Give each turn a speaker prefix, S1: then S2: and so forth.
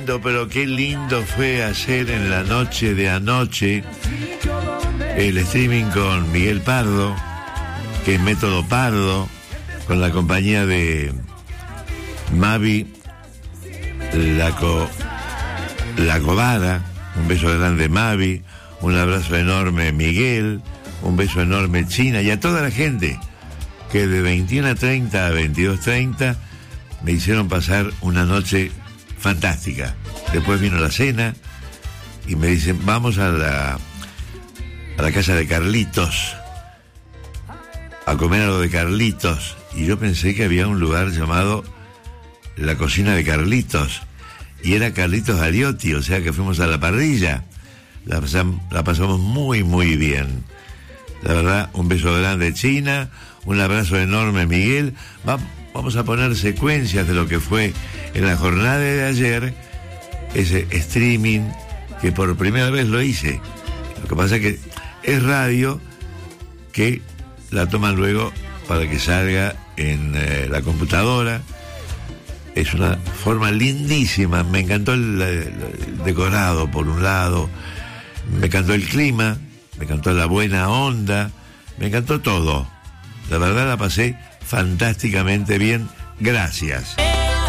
S1: Pero qué lindo fue ayer en la noche de anoche el streaming con Miguel Pardo, que es Método Pardo, con la compañía de Mavi La Cobada. Un beso grande Mavi, un abrazo enorme Miguel, un beso enorme China y a toda la gente que de 21:30 a 22:30 me hicieron pasar una noche fantástica. Después vino la cena y me dicen, vamos a la casa de Carlitos a comer algo de Carlitos, y yo pensé que había un lugar llamado La Cocina de Carlitos y era Carlitos Ariotti, o sea que fuimos a la parrilla. La pasamos muy muy bien, la verdad. Un beso grande China, un abrazo enorme Miguel. Vamos a poner secuencias de lo que fue en la jornada de ayer, ese streaming que por primera vez lo hice. Lo que pasa es que es radio que la toman luego para que salga en la computadora. Es una forma lindísima. Me encantó el decorado por un lado, me encantó el clima, me encantó la buena onda, me encantó todo. La verdad la pasé fantásticamente bien. Gracias.